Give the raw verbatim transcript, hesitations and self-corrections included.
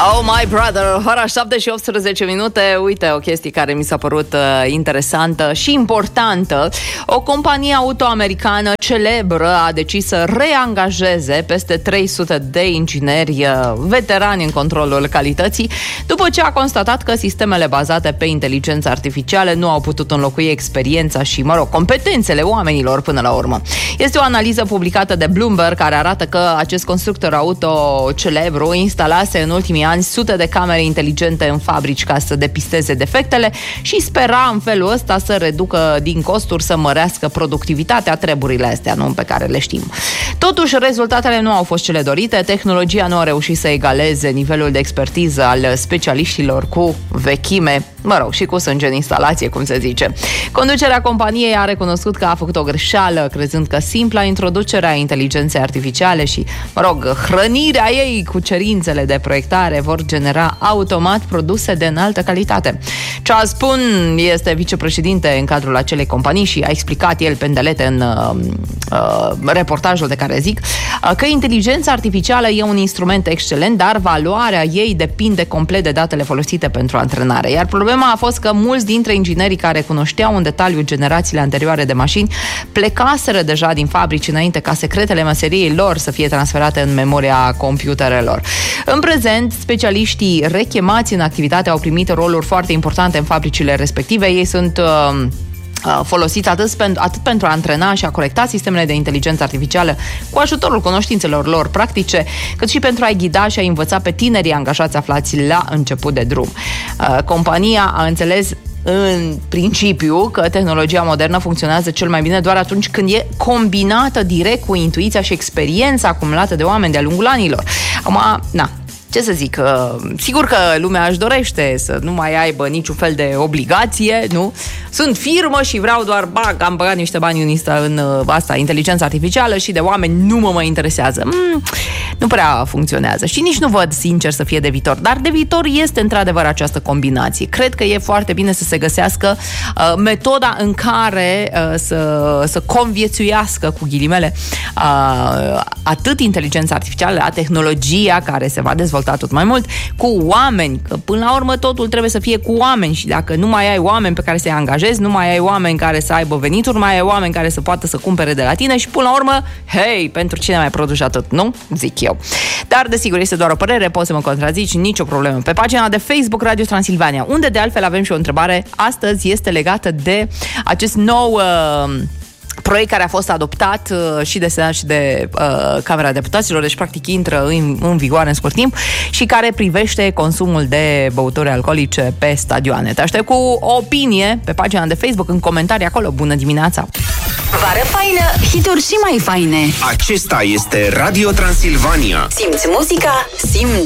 Oh my brother, ora șapte și optsprezece minute. Uite, o chestie care mi s-a părut uh, interesantă și importantă. O companie auto-americană celebră a decis să reangajeze peste trei sute de ingineri uh, veterani în controlul calității, după ce a constatat că sistemele bazate pe inteligență artificială nu au putut înlocui experiența și, mă rog, competențele oamenilor până la urmă. Este o analiză publicată de Bloomberg care arată că acest constructor auto celebru instalase în ultimii ani sute de camere inteligente în fabrici ca să depisteze defectele și spera în felul ăsta să reducă din costuri, să mărească productivitatea, treburile astea, nu pe care le știm. Totuși, rezultatele nu au fost cele dorite. Tehnologia nu a reușit să egaleze nivelul de expertiză al specialiștilor cu vechime, mă rog, și cu sânge în instalație, cum se zice. Conducerea companiei a recunoscut că a făcut o greșeală, crezând că simpla introducerea inteligenței artificiale și, mă rog, hrănirea ei cu cerințele de proiectare vor genera automat produse de înaltă calitate. Charles Poon este vicepreședinte în cadrul acelei companii și a explicat el pendelete în uh, uh, reportajul de care zic uh, că inteligența artificială e un instrument excelent, dar valoarea ei depinde complet de datele folosite pentru antrenare. Iar problema a fost că mulți dintre inginerii care cunoșteau în detaliu generațiile anterioare de mașini plecaseră deja din fabrici înainte ca secretele meseriei lor să fie transferate în memoria computerelor. În prezent, specialiștii rechemați în activitate au primit roluri foarte importante în fabricile respective. Ei sunt uh, folosiți atât pentru, atât pentru a antrena și a corecta sistemele de inteligență artificială cu ajutorul cunoștințelor lor practice, cât și pentru a-i ghida și a învăța pe tinerii angajați aflați la început de drum. Uh, compania a înțeles în principiu că tehnologia modernă funcționează cel mai bine doar atunci când e combinată direct cu intuiția și experiența acumulată de oameni de-a lungul anilor. Acum, na, ce să zic, sigur că lumea își dorește să nu mai aibă niciun fel de obligație, nu? Sunt firmă și vreau doar, bag, am băgat niște bani în, asta, în asta, inteligența artificială și de oameni nu mă mai interesează. Mm, nu prea funcționează și nici nu văd, sincer, să fie de viitor. Dar de viitor este într-adevăr această combinație. Cred că e foarte bine să se găsească uh, metoda în care uh, să, să conviețuiască, cu ghilimele, uh, atât inteligența artificială, la tehnologia care se va dezvolta tot mai mult, cu oameni, că până la urmă totul trebuie să fie cu oameni și dacă nu mai ai oameni pe care să-i angajezi, nu mai ai oameni care să aibă venituri, nu mai ai oameni care să poată să cumpere de la tine și până la urmă, hei, pentru cine mai produci atât, nu? Zic eu. Dar desigur este doar o părere, poți să mă contrazici, nicio problemă. Pe pagina de Facebook Radio Transilvania, unde de altfel avem și o întrebare, astăzi este legată de acest nou uh, proiect care a fost adoptat uh, și de Senat și de uh, Camera Deputaților, deci practic intră în, în vigoare în scurt timp și care privește consumul de băuturi alcoolice pe stadioane. Te aștept cu o opinie pe pagina de Facebook, în comentarii acolo. Bună dimineața! Vară faină, hituri și mai faine. Acesta este Radio Transilvania. Simți muzica, simți